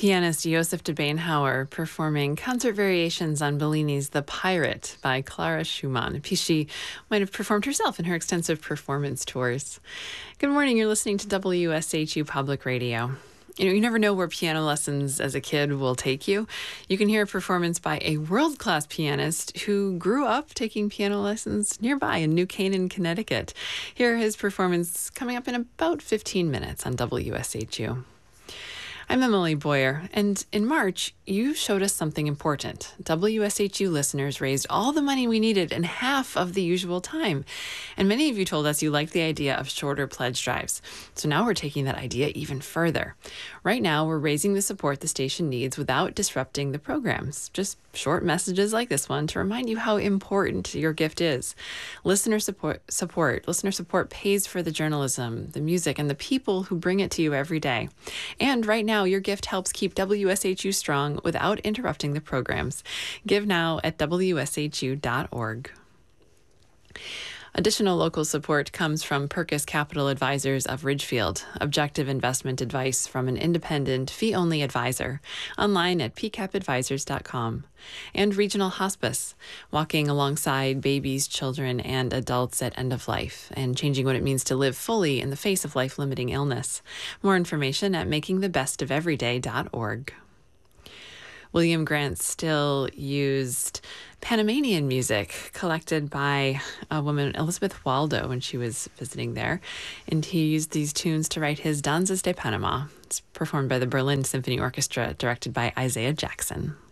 Pianist Joseph de Beenhauer performing concert variations on Bellini's The Pirate by Clara Schumann, a piece she might have performed herself in her extensive performance tours. Good morning, you're listening to WSHU Public Radio. You never know where piano lessons as a kid will take you. You can hear a performance by a world-class pianist who grew up taking piano lessons nearby in New Canaan, Connecticut. Hear his performance coming up in about 15 minutes on WSHU. I'm Emily Boyer, and in March, you showed us something important. WSHU listeners raised all the money we needed in half of the usual time. And many of you told us you liked the idea of shorter pledge drives. So now we're taking that idea even further. Right now, we're raising the support the station needs without disrupting the programs. Just short messages like this one to remind you how important your gift is. Listener support pays for the journalism, the music, and the people who bring it to you every day. And right now, your gift helps keep WSHU strong without interrupting the programs. Give now at WSHU.org. Additional local support comes from Perkus Capital Advisors of Ridgefield, objective investment advice from an independent, fee-only advisor, online at pcapadvisors.com. And Regional Hospice, walking alongside babies, children, and adults at end of life, and changing what it means to live fully in the face of life-limiting illness. More information at makingthebestofeveryday.org. William Grant Still used Panamanian music collected by a woman, Elizabeth Waldo, when she was visiting there. And he used these tunes to write his Danzas de Panama. It's performed by the Berlin Symphony Orchestra, directed by Isaiah Jackson.